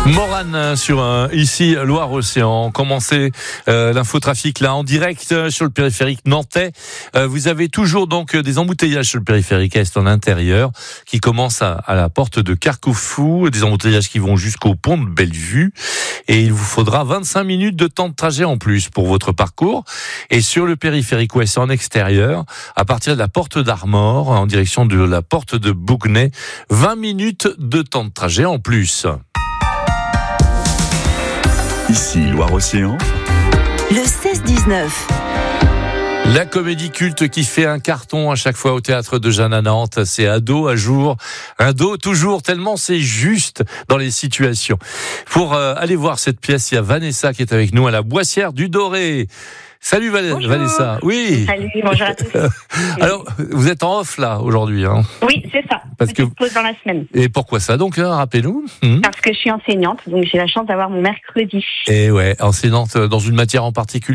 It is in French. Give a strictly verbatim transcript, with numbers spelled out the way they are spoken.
Morane sur euh, ici Loire-Océan. Commencez euh, l'infotrafic là en direct euh, sur le périphérique nantais. Euh, vous avez toujours donc des embouteillages sur le périphérique est en intérieur qui commencent à, à la porte de Carquefou, des embouteillages qui vont jusqu'au pont de Bellevue et il vous faudra vingt-cinq minutes de temps de trajet en plus pour votre parcours. Et sur le périphérique ouest en extérieur, à partir de la porte d'Armor en direction de la porte de Bougnay, vingt minutes de temps de trajet en plus. Ici Loire-Océan, le seize dix-neuf. La comédie culte qui fait un carton à chaque fois au théâtre de Jeanne à Nantes, c'est Ado à jour, Ado toujours, tellement c'est juste dans les situations. Pour euh, aller voir cette pièce, il y a Vanessa qui est avec nous à la Boissière du Doré. Salut Val- Bonjour. Vanessa. Oui. Salut, bonjour à tous. Alors, vous êtes en off là aujourd'hui, hein? Oui, c'est ça. Parce Petite que- pause dans la semaine. Et pourquoi ça donc, hein, rappelez-nous. Hum. Parce que je suis enseignante, donc j'ai la chance d'avoir mon mercredi. Et ouais, enseignante dans une matière en particulier.